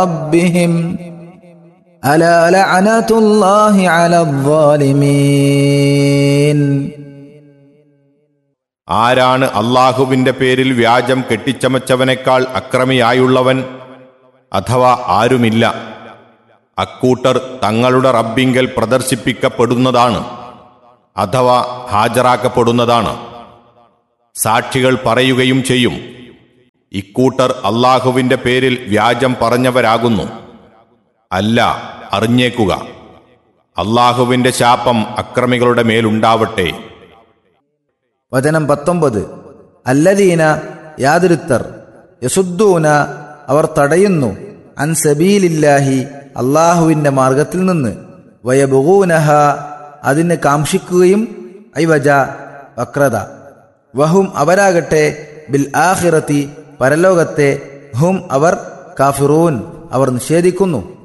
ربهم ألا لعنة الله على الظالمين. ആരാണ് അല്ലാഹുവിന്റെ പേരിൽ വ്യാജം കെട്ടിച്ചമച്ചവനേക്കാൾ അക്രമിയായുള്ളവൻ? അഥവാ ആരുമില്ല. അക്കൂട്ടർ തങ്ങളുടെ റബ്ബിങ്കൽ പ്രദർശിപ്പിക്കപ്പെടുന്നതാണ് അഥവാ ഹാജരാക്കപ്പെടുന്നതാണ്. സാക്ഷികൾ പറയുകയും ചെയ്യും, ഇക്കൂട്ടർ അല്ലാഹുവിന്റെ പേരിൽ വ്യാജം പറഞ്ഞവരാകുന്നു. അല്ല, അറിഞ്ഞേക്കുക, അല്ലാഹുവിന്റെ ശാപം അക്രമികളുടെ മേലുണ്ടാവട്ടെ. വചനം 19. അല്ലദീന യാതൊരുത്തർ യസുദ്ദൂന അവർ തടയുന്നു അൻ സബീലില്ലാഹി അല്ലാഹുവിന്റെ മാർഗത്തിൽ നിന്ന് വയബുഗൂനഹ അതിനെ കാംക്ഷിക്കുകയും ഐവജ വക്രത വഹും അവരാകട്ടെ ബിൽ ആഖിറതി പരലോകത്തെ ഹും അവർ കാഫിറൂൻ അവർ നിഷേധിക്കുന്നു.